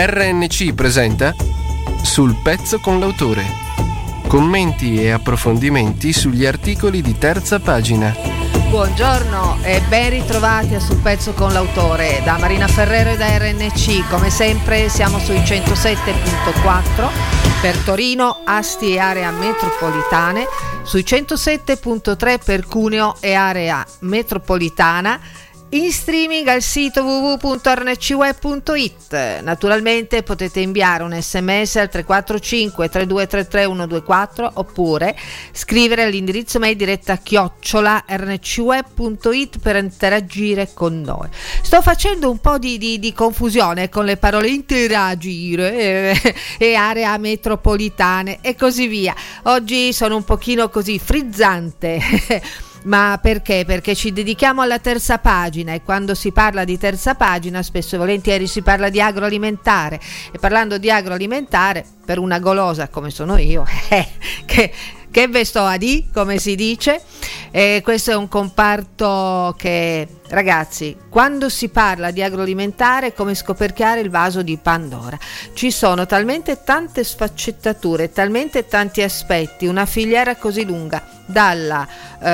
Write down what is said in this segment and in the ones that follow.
RNC presenta Sul pezzo con l'autore. Commenti e approfondimenti sugli articoli di terza pagina. Buongiorno e ben ritrovati a Sul pezzo con l'autore da Marina Ferrero e da RNC. Come sempre siamo sui 107.4 per Torino, Asti e area metropolitane, sui 107.3 per Cuneo e area metropolitana, in streaming al sito www.rncweb.it. Naturalmente potete inviare un sms al 345 3233 124 oppure scrivere all'indirizzo mail diretta @rncweb.it per interagire con noi. Sto facendo un po' di confusione con le parole interagire e area metropolitane e così via. Oggi sono un pochino così frizzante. Ma perché? Perché ci dedichiamo alla terza pagina e quando si parla di terza pagina spesso e volentieri si parla di agroalimentare, e parlando di agroalimentare, per una golosa come sono io, che ve sto a di, come si dice, questo è un comparto che, ragazzi, quando si parla di agroalimentare è come scoperchiare il vaso di Pandora. Ci sono talmente tante sfaccettature, talmente tanti aspetti, una filiera così lunga, dalla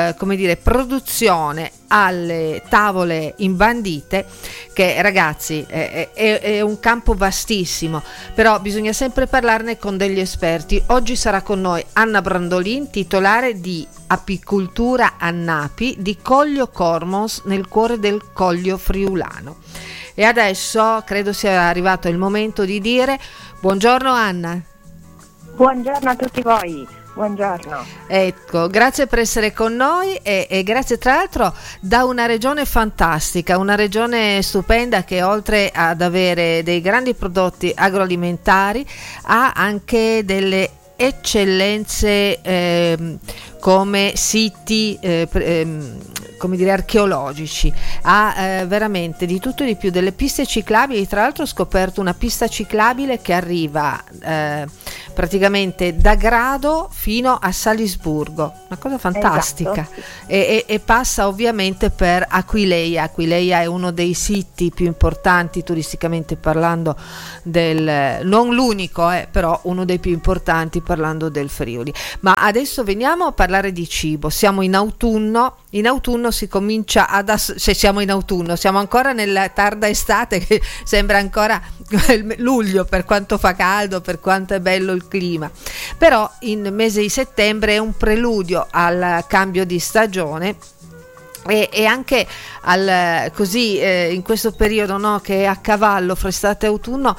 produzione alle tavole imbandite, che ragazzi è un campo vastissimo, però bisogna sempre parlarne con degli esperti. Oggi sarà con noi Anna Brandolin, titolare di apicoltura a Napi di Coglio Cormons, nel cuore del Coglio Friulano. E adesso credo sia arrivato il momento di dire buongiorno Anna. Buongiorno a tutti voi. Buongiorno. Ecco, grazie per essere con noi e grazie tra l'altro da una regione fantastica, una regione stupenda che oltre ad avere dei grandi prodotti agroalimentari ha anche delle eccellenze come siti archeologici, ha veramente di tutto e di più, delle piste ciclabili. Tra l'altro ho scoperto una pista ciclabile che arriva praticamente da Grado fino a Salisburgo, una cosa fantastica. Esatto. E passa ovviamente per Aquileia. Aquileia è uno dei siti più importanti turisticamente parlando non l'unico, però uno dei più importanti parlando del Friuli. Ma adesso veniamo a parlare di cibo. Siamo in autunno si comincia se siamo in autunno, siamo ancora nella tarda estate che sembra ancora luglio per quanto fa caldo, per quanto è bello il clima, però il mese di settembre è un preludio al cambio di stagione e anche in questo periodo, no, che è a cavallo fra estate e autunno,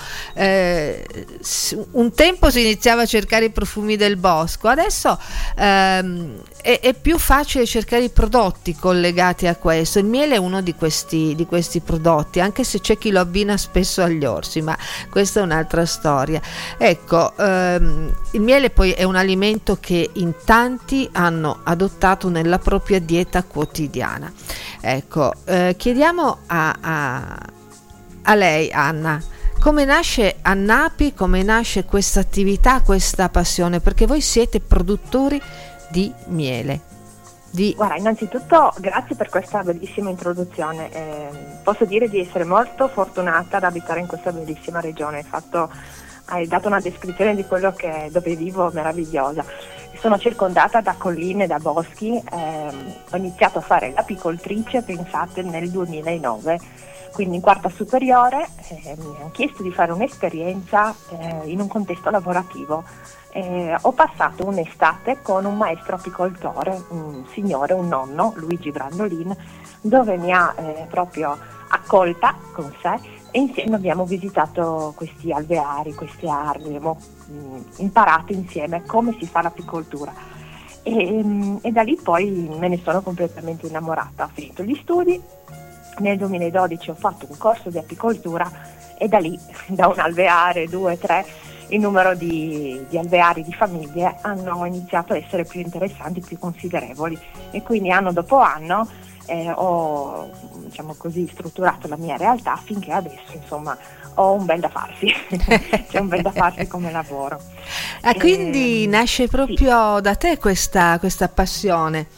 un tempo si iniziava a cercare i profumi del bosco, adesso è più facile cercare i prodotti collegati a questo. Il miele è uno di questi prodotti, anche se c'è chi lo abbina spesso agli orsi, ma questa è un'altra storia. Ecco, il miele poi è un alimento che in tanti hanno adottato nella propria dieta quotidiana. Ecco, chiediamo a lei, Anna, come nasce a Napi, come nasce questa attività, questa passione, perché voi siete produttori di miele. Guarda, innanzitutto grazie per questa bellissima introduzione. Posso dire di essere molto fortunata ad abitare in questa bellissima regione. Hai dato una descrizione di quello dove vivo meravigliosa. Sono circondata da colline, da boschi, ho iniziato a fare l'apicoltrice, pensate, nel 2009, quindi in quarta superiore mi hanno chiesto di fare un'esperienza in un contesto lavorativo. Ho passato un'estate con un maestro apicoltore, un signore, un nonno, Luigi Brandolin, dove mi ha proprio accolta con sé e insieme abbiamo visitato questi alveari, queste aree, abbiamo imparato insieme come si fa l'apicoltura e da lì poi me ne sono completamente innamorata. Ho finito gli studi, nel 2012 ho fatto un corso di apicoltura e da lì, da un alveare, 2, 3, il numero di alveari, di famiglie hanno iniziato a essere più interessanti, più considerevoli e quindi anno dopo anno ho, diciamo così, strutturato la mia realtà finché adesso insomma ho un bel da farsi, c'è un bel da farsi come lavoro. Quindi nasce proprio da te questa passione.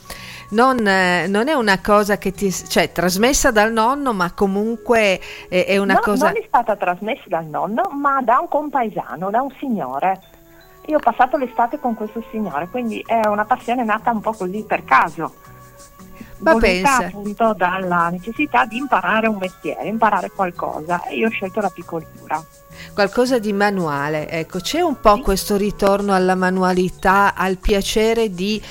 non è una cosa che cioè trasmessa dal nonno, ma comunque è una cosa... Non è stata trasmessa dal nonno, ma da un compaesano, da un signore. Io ho passato l'estate con questo signore, quindi è una passione nata un po' così per caso. Ma pensa, appunto dalla necessità di imparare un mestiere, imparare qualcosa, e io ho scelto l'apicoltura. qualcosa di manuale, ecco, c'è un po' questo ritorno alla manualità, al piacere di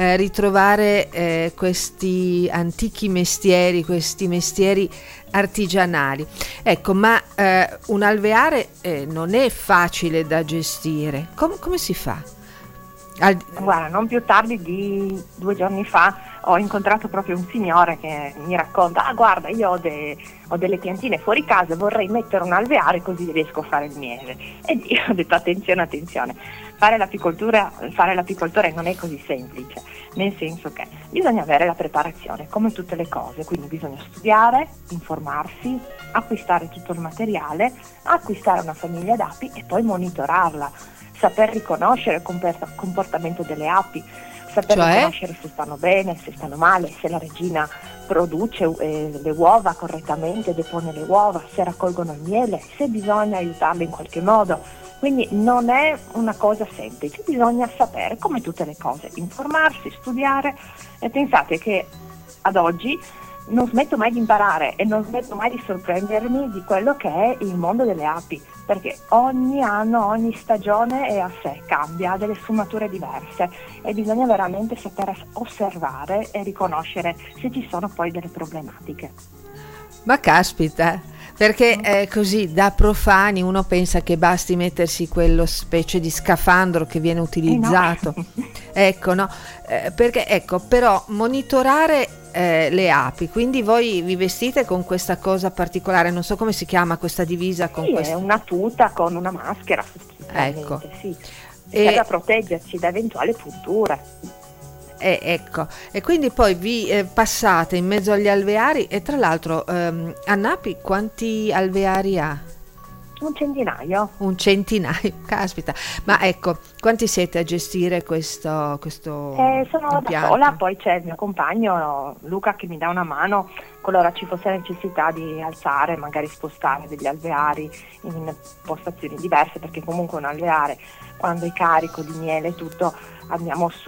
ritrovare questi antichi mestieri, questi mestieri artigianali. Ecco, ma un alveare non è facile da gestire. Come si fa? Guarda, non più tardi di 2 giorni fa ho incontrato proprio un signore che mi racconta: guarda, io ho delle piantine fuori casa, vorrei mettere un alveare così riesco a fare il miele. E io ho detto attenzione, fare l'apicoltura non è così semplice, nel senso che bisogna avere la preparazione come tutte le cose, quindi bisogna studiare, informarsi, acquistare tutto il materiale, acquistare una famiglia d'api e poi monitorarla, saper riconoscere il comportamento delle api, saper riconoscere se stanno bene, se stanno male, se la regina produce le uova correttamente, depone le uova, se raccolgono il miele, se bisogna aiutarle in qualche modo. Quindi non è una cosa semplice, bisogna sapere, come tutte le cose, informarsi, studiare, e pensate che ad oggi non smetto mai di imparare e non smetto mai di sorprendermi di quello che è il mondo delle api, perché ogni anno, ogni stagione è a sé, cambia, ha delle sfumature diverse e bisogna veramente saper osservare e riconoscere se ci sono poi delle problematiche. Ma caspita, perché così da profani uno pensa che basti mettersi quello specie di scafandro che viene utilizzato. No. Ecco, no, perché ecco, però monitorare le api, quindi voi vi vestite con questa cosa particolare, non so come si chiama questa divisa con è una tuta con una maschera, ecco. Sì, serve a proteggerci da eventuali punture. Ecco, e quindi poi vi passate in mezzo agli alveari, e tra l'altro Annapi quanti alveari ha? Un centinaio. Un centinaio, caspita. Ma ecco, quanti siete a gestire questo sono da sola, poi c'è il mio compagno Luca che mi dà una mano qualora ci fosse necessità di alzare, magari spostare degli alveari in postazioni diverse, perché comunque un alveare, quando è carico di miele e tutto, andiamo su